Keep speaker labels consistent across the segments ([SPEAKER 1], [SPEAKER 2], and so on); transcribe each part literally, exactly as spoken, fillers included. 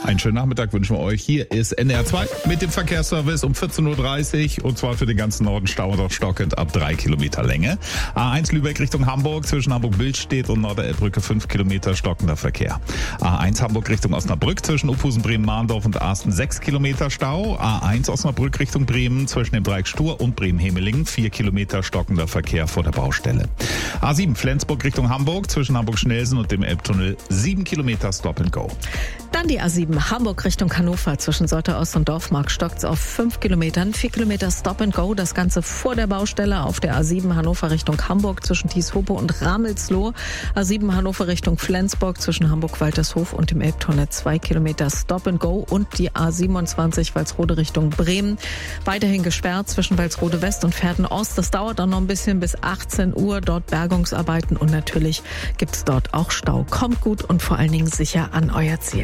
[SPEAKER 1] Einen schönen Nachmittag wünschen wir euch. Hier ist N D R zwei mit dem Verkehrsservice um vierzehn Uhr dreißig und zwar für den ganzen Norden Stauendorf stockend ab drei Kilometer Länge. A eins Lübeck Richtung Hamburg zwischen Hamburg-Billstedt und Norderelbbrücke fünf Kilometer stockender Verkehr. A eins Hamburg Richtung Osnabrück zwischen Uphusen, Bremen, Mahndorf und Asten sechs Kilometer Stau. A eins Osnabrück Richtung Bremen zwischen dem Dreieck Stur und Bremen-Hemelingen vier Kilometer stockender Verkehr vor der Baustelle. A sieben Flensburg Richtung Hamburg zwischen Hamburg-Schnelsen und dem Elbtunnel sieben Kilometer Stop and Go.
[SPEAKER 2] Dann die A sieben Hamburg Richtung Hannover zwischen Soltau-Ost und Dorfmark stockt's auf fünf Kilometern, vier Kilometer Stop and Go. Das Ganze vor der Baustelle auf der A sieben Hannover Richtung Hamburg zwischen Thieshope und Ramelsloh. A sieben Hannover Richtung Flensburg zwischen Hamburg-Waltershof und dem Elbtunnel zwei Kilometer Stop and Go. Und die A siebenundzwanzig Walsrode Richtung Bremen weiterhin gesperrt zwischen Walsrode West und Verden Ost. Das dauert dann noch ein bisschen bis achtzehn Uhr. Dort Bergungsarbeiten und natürlich gibt's dort auch Stau. Kommt gut und vor allen Dingen sicher an euer Ziel.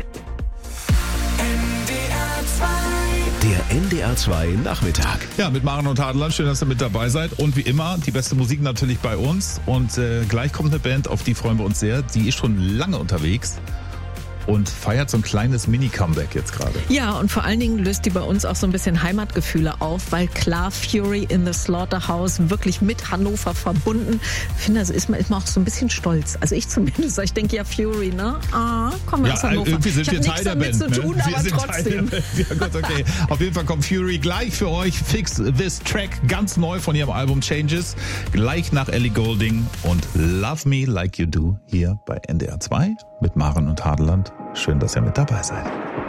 [SPEAKER 3] Der N D R zwei Nachmittag.
[SPEAKER 1] Ja, mit Maren und Tadeland. Schön, dass ihr mit dabei seid. Und wie immer, die beste Musik natürlich bei uns. Und äh, gleich kommt eine Band, auf die freuen wir uns sehr. Die ist schon lange unterwegs und feiert so ein kleines Mini-Comeback jetzt gerade.
[SPEAKER 2] Ja, und vor allen Dingen löst die bei uns auch so ein bisschen Heimatgefühle auf, weil klar, Fury in the Slaughterhouse wirklich mit Hannover verbunden. Ich finde, das ist man, ist man auch so ein bisschen stolz. Also ich zumindest. Ich denke ja Fury, ne? Ah, kommen wir
[SPEAKER 1] ja,
[SPEAKER 2] aus Hannover.
[SPEAKER 1] Irgendwie sind
[SPEAKER 2] ich
[SPEAKER 1] wir Teil der Band.
[SPEAKER 2] Zu tun,
[SPEAKER 1] ne? Wir
[SPEAKER 2] aber
[SPEAKER 1] sind
[SPEAKER 2] trotzdem.
[SPEAKER 1] Teil der Band. Ja gut, okay. Auf jeden Fall kommt Fury gleich für euch. Fix This Track, ganz neu von ihrem Album Changes. Gleich nach Ellie Goulding und Love Me Like You Do hier bei N D R zwei mit Maren und Tadeland. Schön, dass ihr mit dabei seid.